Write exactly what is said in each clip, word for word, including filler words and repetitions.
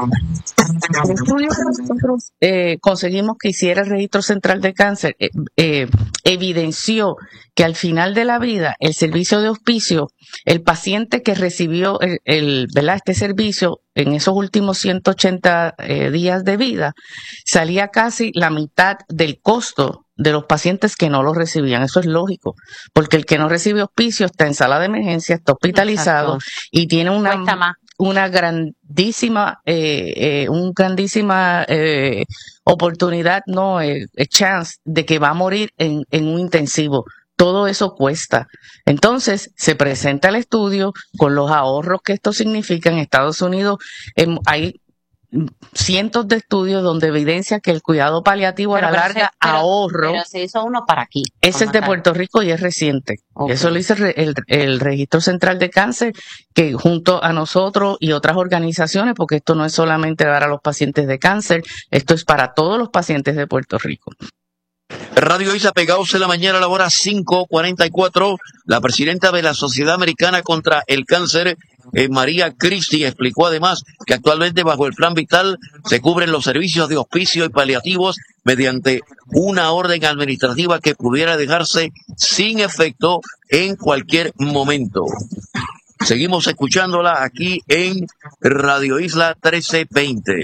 El estudio que nosotros eh, conseguimos que hiciera el Registro Central de Cáncer eh, eh, evidenció que al final de la vida el servicio de hospicio, el paciente que recibió el, el, ¿verdad? este servicio en esos últimos ciento ochenta eh, días de vida, salía casi la mitad del costo de los pacientes que no lo recibían. Eso es lógico, porque el que no recibe hospicio está en sala de emergencia, está hospitalizado. Exacto. Y tiene una, una grandísima, eh, eh, un grandísima eh, oportunidad, no, eh, chance de que va a morir en, en un intensivo. Todo eso cuesta. Entonces, se presenta el estudio con los ahorros que esto significa. En Estados Unidos eh, hay cientos de estudios donde evidencia que el cuidado paliativo pero, a la larga se, pero, ahorro. Pero se hizo uno para aquí. Ese es de Puerto Rico y es reciente. Okay. Eso lo hizo el, el, el Registro Central de Cáncer, que junto a nosotros y otras organizaciones, porque esto no es solamente dar a los pacientes de cáncer, esto es para todos los pacientes de Puerto Rico. Radio Isla, pegados en la mañana a la hora cinco cuarenta y cuatro. La presidenta de la Sociedad Americana contra el Cáncer, eh, María Christie, explicó además que actualmente bajo el Plan Vital se cubren los servicios de hospicio y paliativos mediante una orden administrativa que pudiera dejarse sin efecto en cualquier momento. Seguimos escuchándola aquí en Radio Isla trece veinte.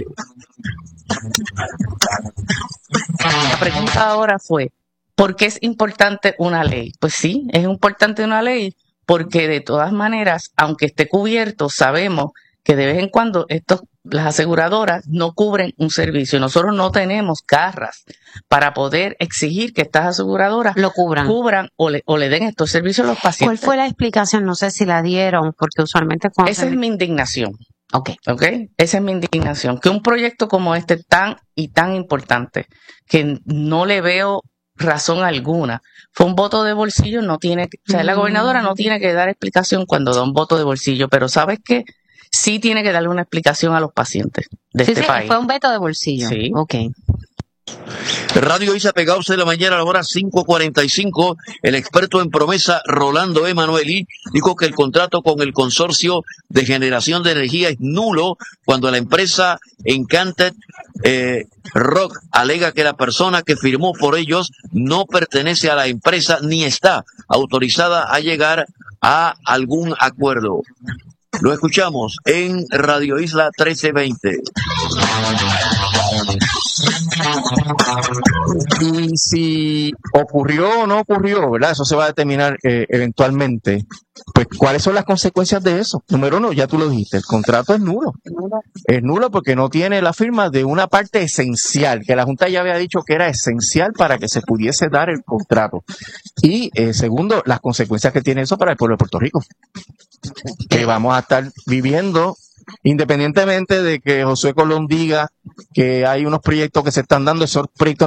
La pregunta ahora fue, ¿por qué es importante una ley? Pues sí, es importante una ley porque de todas maneras, aunque esté cubierto, sabemos que de vez en cuando estos, las aseguradoras no cubren un servicio. Nosotros no tenemos garras para poder exigir que estas aseguradoras lo cubran, cubran o, le, o le den estos servicios a los pacientes. ¿Cuál fue la explicación? No sé si la dieron, porque usualmente... Esa es mi indignación. Ok. Ok, esa es mi indignación. Que un proyecto como este tan y tan importante, que no le veo razón alguna, fue un voto de bolsillo, no tiene, o sea, la gobernadora no tiene que dar explicación cuando da un voto de bolsillo, pero ¿sabes qué? Sí tiene que darle una explicación a los pacientes de sí, este sí, país. Fue un veto de bolsillo. Sí. Ok. Radio Isla, pegados de la mañana a la hora cinco cuarenta y cinco. El experto en promesa Rolando Emanueli dijo que el contrato con el consorcio de generación de energía es nulo cuando la empresa Encanted eh, Rock alega que la persona que firmó por ellos no pertenece a la empresa ni está autorizada a llegar a algún acuerdo. Lo escuchamos en Radio Isla trece veinte. Y si ocurrió o no ocurrió, ¿verdad? Eso se va a determinar eh, eventualmente. Pues, ¿cuáles son las consecuencias de eso? Número uno, ya tú lo dijiste, el contrato es nulo. Es nulo porque no tiene la firma de una parte esencial, que la Junta ya había dicho que era esencial para que se pudiese dar el contrato. Y, eh, segundo, las consecuencias que tiene eso para el pueblo de Puerto Rico. Que vamos a estar viviendo, independientemente de que Josué Colón diga que hay unos proyectos que se están dando, esos proyectos